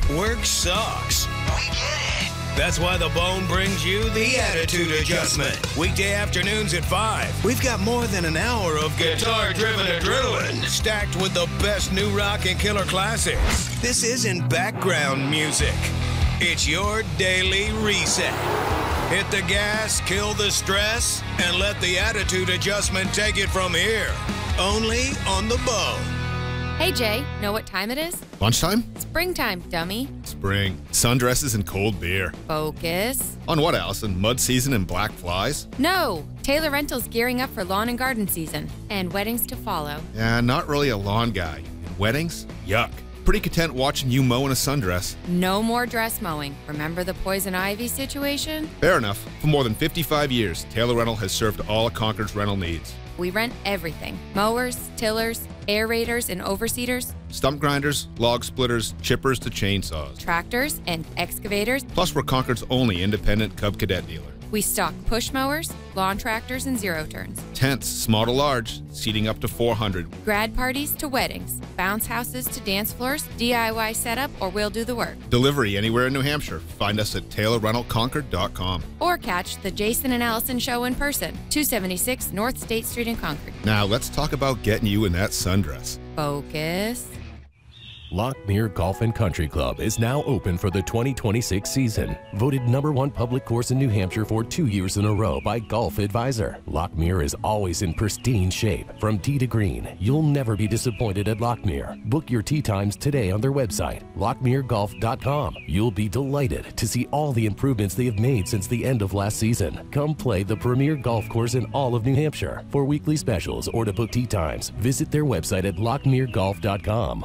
Work sucks. We get it. That's why The Bone brings you the Attitude Adjustment. Weekday afternoons at 5. We've got more than an hour of guitar-driven adrenaline stacked with the best new rock and killer classics. This isn't background music. It's your daily reset. Hit the gas, kill the stress, and let the Attitude Adjustment take it from here. Only on The Bone. Hey, Jay, know what time it is? Lunchtime? Springtime, dummy. Spring. Sundresses and cold beer. Focus. On what, Allison? Mud season and black flies? No, Taylor Rental's gearing up for lawn and garden season, and weddings to follow. Yeah, not really a lawn guy. And weddings? Yuck. Pretty content watching you mow in a sundress. No more dress mowing. Remember the poison ivy situation? Fair enough. For more than 55 years, Taylor Rental has served all of Concord's rental needs. We rent everything. Mowers, tillers, aerators, and overseeders. Stump grinders, log splitters, chippers to chainsaws. Tractors and excavators. Plus, we're Concord's only independent Cub Cadet dealer. We stock push mowers, lawn tractors, and zero turns. Tents, small to large, seating up to 400. Grad parties to weddings. Bounce houses to dance floors. DIY setup, or we'll do the work. Delivery anywhere in New Hampshire. Find us at TaylorRentalConcord.com. Or catch the Jason and Allison show in person. 276 North State Street in Concord. Now, let's talk about getting you in that sundress. Focus. Lockmere Golf and Country Club is now open for the 2026 season. Voted #1 public course in New Hampshire for 2 years in a row by Golf Advisor. Lockmere is always in pristine shape. From tee to green, you'll never be disappointed at Lockmere. Book your tee times today on their website, lockmeregolf.com. You'll be delighted to see all the improvements they have made since the end of last season. Come play the premier golf course in all of New Hampshire. For weekly specials or to book tee times, visit their website at lockmeregolf.com.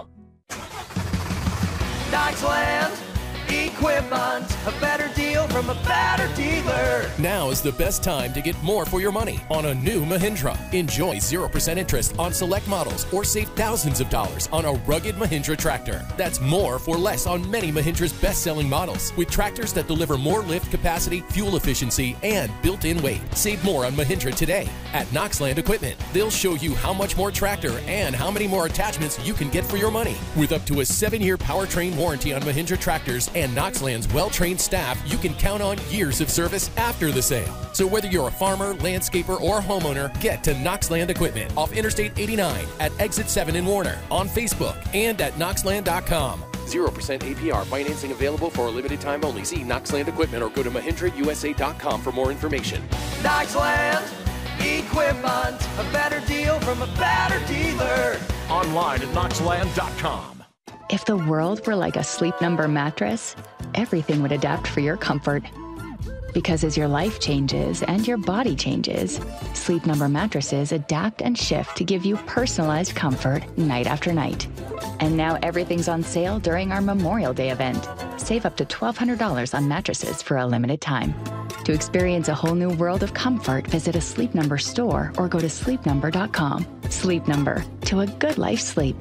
Knoxland Equipment, a better deal from a better dealer. Now is the best time to get more for your money on a new Mahindra. Enjoy 0% interest on select models or save thousands of dollars on a rugged Mahindra tractor. That's more for less on many Mahindra's best-selling models with tractors that deliver more lift capacity, fuel efficiency, and built-in weight. Save more on Mahindra today at Knoxland Equipment. They'll show you how much more tractor and how many more attachments you can get for your money. With up to a 7-year powertrain warranty on Mahindra tractors and Knoxland's well-trained staff, you can count on years of service after the sale. So whether you're a farmer, landscaper, or homeowner, get to Knoxland Equipment off Interstate 89 at Exit 7 in Warner, on Facebook, and at Knoxland.com. 0% APR financing available for a limited time only. See Knoxland Equipment or go to MahindraUSA.com for more information. Knoxland Equipment, a better deal from a better dealer. Online at Knoxland.com. If the world were like a Sleep Number mattress, everything would adapt for your comfort. Because as your life changes and your body changes, Sleep Number mattresses adapt and shift to give you personalized comfort night after night. And now everything's on sale during our Memorial Day event. Save up to $1,200 on mattresses for a limited time. To experience a whole new world of comfort, visit a Sleep Number store or go to sleepnumber.com. Sleep Number, to a good life's sleep.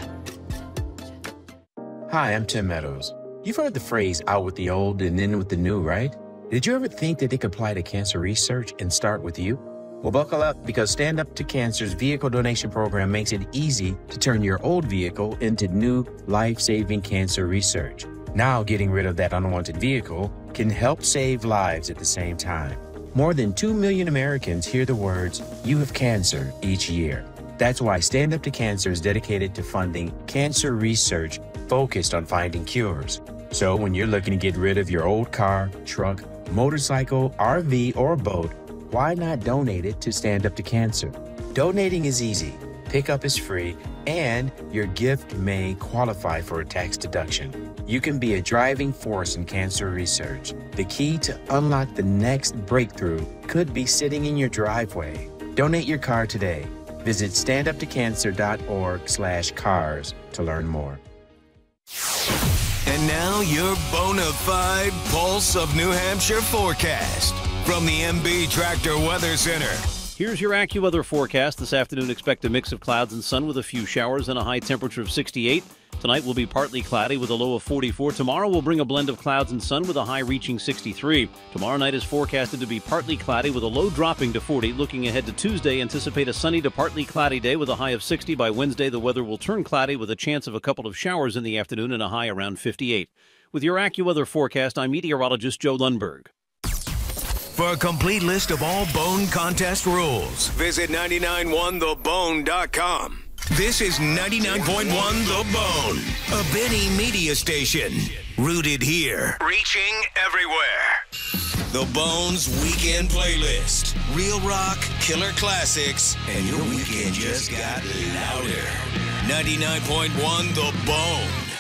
Hi, I'm Tim Meadows. You've heard the phrase out with the old and in with the new, right? Did you ever think that it could apply to cancer research and start with you? Well, buckle up, because Stand Up to Cancer's vehicle donation program makes it easy to turn your old vehicle into new life-saving cancer research. Now, getting rid of that unwanted vehicle can help save lives at the same time. More than 2 million Americans hear the words, "You have cancer," each year. That's why Stand Up to Cancer is dedicated to funding cancer research focused on finding cures. So when you're looking to get rid of your old car, truck, motorcycle, RV, or boat, why not donate it to Stand Up to Cancer? Donating is easy, pickup is free, and your gift may qualify for a tax deduction. You can be a driving force in cancer research. The key to unlock the next breakthrough could be sitting in your driveway. Donate your car today. Visit standuptocancer.org/cars to learn more. And now your bona fide pulse of New Hampshire forecast from the MB Tractor Weather Center. Here's your AccuWeather forecast. This afternoon, expect a mix of clouds and sun with a few showers and a high temperature of 68. Tonight will be partly cloudy with a low of 44. Tomorrow will bring a blend of clouds and sun with a high reaching 63. Tomorrow night is forecasted to be partly cloudy with a low dropping to 40. Looking ahead to Tuesday, anticipate a sunny to partly cloudy day with a high of 60. By Wednesday, the weather will turn cloudy with a chance of a couple of showers in the afternoon and a high around 58. With your AccuWeather forecast, I'm meteorologist Joe Lundberg. For a complete list of all Bone contest rules, visit 991thebone.com. This is 99.1 The Bone, a Benny media station. Rooted here, reaching everywhere. The Bone's weekend playlist. Real rock, killer classics, and your weekend just got louder. 99.1 The Bone.